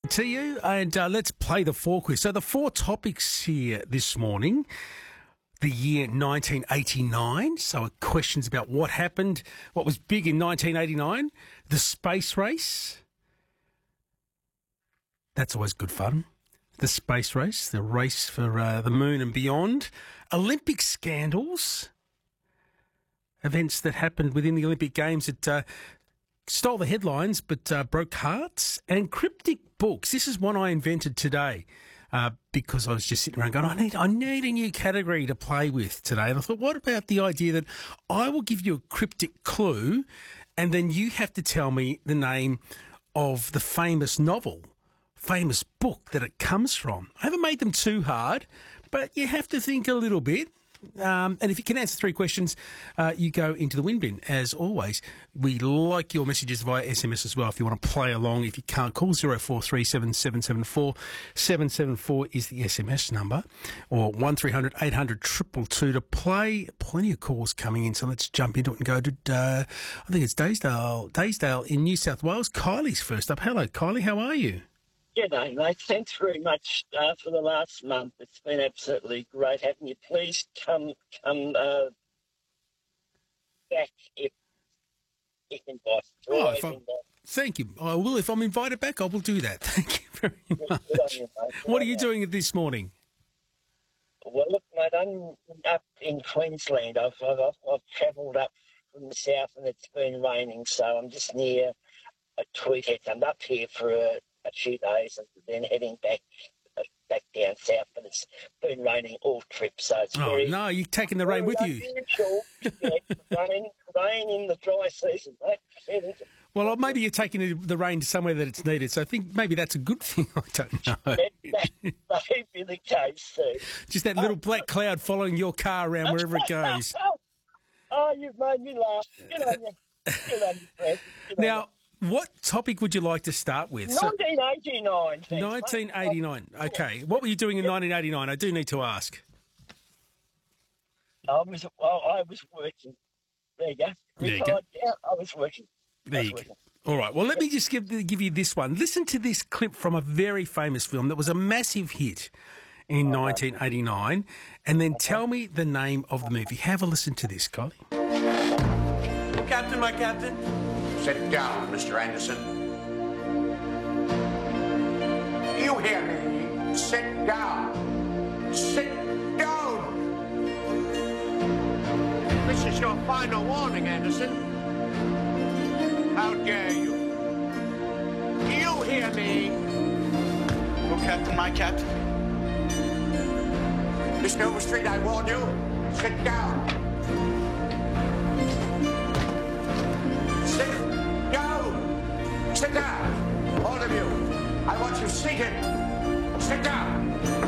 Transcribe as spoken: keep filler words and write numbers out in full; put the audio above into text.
to you, and uh, let's play the four quiz. So the four topics here this morning: the year nineteen eighty-nine, so questions about what happened, what was big in nineteen eighty-nine, the space race. That's always good fun. The space race, the race for uh, the moon and beyond. Olympic scandals, events that happened within the Olympic Games that uh, stole the headlines but uh, broke hearts. And cryptic books. This is one I invented today uh, because I was just sitting around going, I need, I need a new category to play with today. And I thought, what about the idea that I will give you a cryptic clue and then you have to tell me the name of the famous novel, famous book that it comes from. I haven't made them too hard, but you have to think a little bit. Um, and if you can answer three questions, uh, you go into the win bin, as always. We like your messages via S M S as well if you want to play along. If you can't, call zero four three seven seven seven four seven seven four is the S M S number, or one three hundred eight hundred two two two to play. Plenty of calls coming in, so let's jump into it and go to, uh, I think it's Daysdale, Daysdale in New South Wales. Kylie's first up. Hello, Kylie, how are you? G'day, mate. Thanks very much uh, for the last month. It's been absolutely great having you. Please come come uh, back if, if invited. Oh, if I, thank you. I will. If I'm invited back, I will do that. Thank you very much. You, what are you doing this morning? Well, look, mate, I'm up in Queensland. I've, I've, I've travelled up from the south and it's been raining, so I'm just near a Tweed. I'm up here for a a few days and then heading back uh, back down south, but it's been raining all trip, so it's oh, very... no, you're taking the rain with you. Yeah, rain, rain in the dry season, mate. Well, maybe you're taking the rain to somewhere that it's needed, so I think maybe that's a good thing. I don't know. That, that may be the case, too. Just that little black cloud following your car around wherever it goes. Oh, you've made me laugh. Good on you. Good on you, Fred. Good now... on you. What topic would you like to start with? nineteen eighty-nine. Thanks, nineteen eighty-nine. Mate. Okay. What were you doing in nineteen eighty-nine? I do need to ask. I was well, I was working. There you go. There you go. Yeah, I was working. There you go. All right. Well, let me just give, give you this one. Listen to this clip from a very famous film that was a massive hit in oh, nineteen eighty-nine, and then okay. tell me the name of the movie. Have a listen to this, Collie. Captain, my captain. Sit down, Mister Anderson. You hear me? Sit down. Sit down. This is your final warning, Anderson. How dare you? You hear me? Oh, Captain, my captain. Mister Overstreet, I warn you. Sit down. Sit down. Sit down. All of you. I want you seated. Sit down.